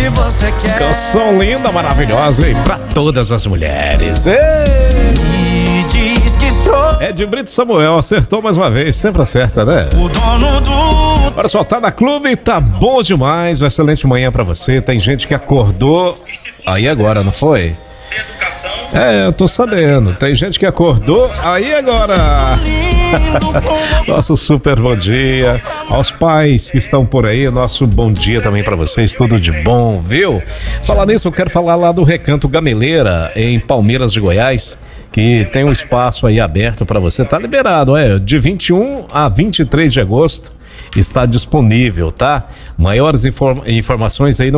você quer. Canção linda, maravilhosa e pra todas as mulheres. Ei! Me diz que sou É de Brito Samuel, acertou mais uma vez, sempre acerta, né? o dono do... Olha só, tá na clube, tá bom demais, uma excelente manhã pra você. Tem gente que acordou aí agora, não foi? É, eu tô sabendo, tem gente que acordou aí agora. Nosso super bom dia aos pais que estão por aí, nosso bom dia também pra vocês, tudo de bom, viu? Falar nisso, eu quero falar lá do Recanto Gameleira, em Palmeiras de Goiás, que tem um espaço aí aberto pra você, tá liberado, de 21 a 23 de agosto. Está disponível, tá? Maiores informações aí no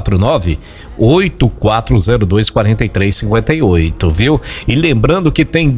649-8402-4358, viu? E lembrando que tem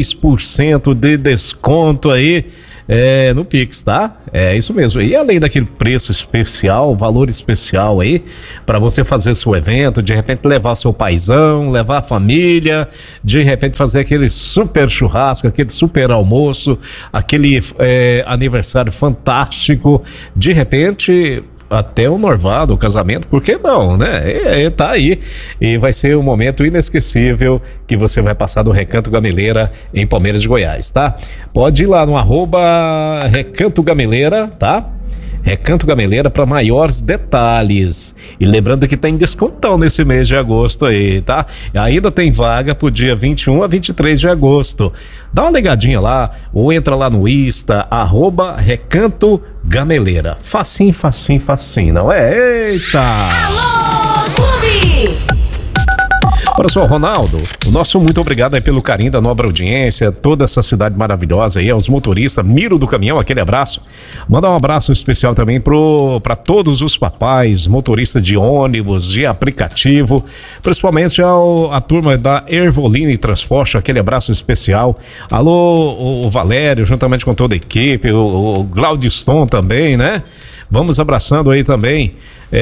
10% de desconto aí no Pix, tá? É isso mesmo. E além daquele preço especial, valor especial aí, para você fazer seu evento, de repente levar seu paizão, levar a família, de repente fazer aquele super churrasco, aquele super almoço, aquele aniversário fantástico, de repente até o noivado, o casamento, por que não, né? Tá aí. E vai ser um momento inesquecível que você vai passar do Recanto Gameleira em Palmeiras de Goiás, tá? Pode ir lá no @Recanto Gameleira, tá? Recanto Gameleira para maiores detalhes. E lembrando que tem descontão nesse mês de agosto aí, tá? Ainda tem vaga pro dia 21 a 23 de agosto. Dá uma ligadinha lá ou entra lá no Insta, @Recanto Gameleira. Facinho, facinho, facinho, não é? Eita! Alô, Clube! Olha só, Ronaldo, o nosso muito obrigado aí pelo carinho da nobre audiência, toda essa cidade maravilhosa aí, aos motoristas, Miro do Caminhão, aquele abraço. Mandar um abraço especial também para todos os papais, motoristas de ônibus, de aplicativo, principalmente a turma da Ervoline Transporte, aquele abraço especial. Alô, o Valério, juntamente com toda a equipe, o Glaudiston também, né? Vamos abraçando aí também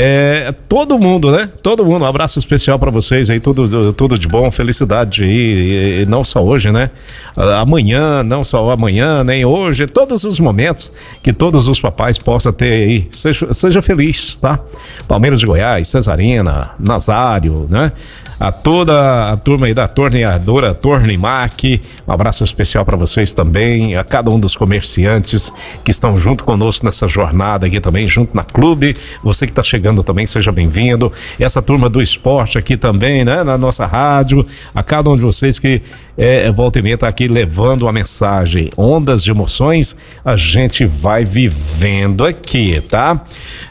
todo mundo, né? Todo mundo, um abraço especial para vocês aí, tudo de bom, felicidade e não só hoje, né? Amanhã, não só amanhã, nem hoje, todos os momentos que todos os papais possam ter aí, seja feliz, tá? Palmeiras de Goiás, Cesarina, Nazário, né? A toda a turma aí da torneadora Tornimac, um abraço especial para vocês também, a cada um dos comerciantes que estão junto conosco nessa jornada aqui também, junto na clube, você que está chegando também, seja bem-vindo, essa turma do esporte aqui também, né, na nossa rádio, a cada um de vocês que volta e meia tá aqui levando a mensagem, ondas de emoções, a gente vai vivendo aqui, tá?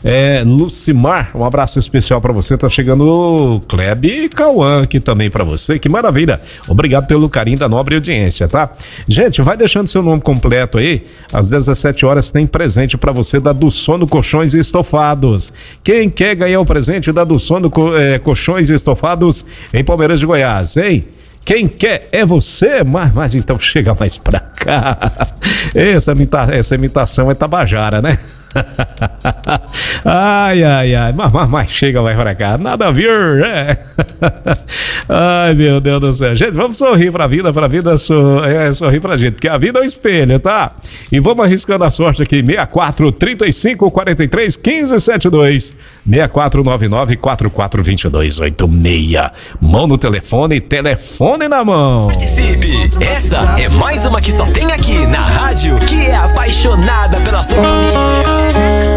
Lucimar, um abraço especial para você, tá chegando o Klebe e Cauã aqui também para você, que maravilha, obrigado pelo carinho da nobre audiência, tá? Gente, vai deixando seu nome completo aí, às 17 horas tem presente para você da do Sono Colchões e Estofados. Quem quer ganhar o presente da do Sono Colchões e Estofados em Palmeiras de Goiás, hein? Quem quer é você, mas então chega mais pra cá. Essa imitação é tabajara, né? Ai, mas chega mais pra cá, nada a ver, né? Ai, meu Deus do céu. Gente, vamos sorrir pra vida sorrir pra gente, porque a vida é um espelho, tá? E vamos arriscando a sorte aqui, 64 35 43 15 72, 6499 4422 86. Mão no telefone na mão. Participe! Essa é mais uma que só tem aqui na rádio, que é apaixonada pela sua família.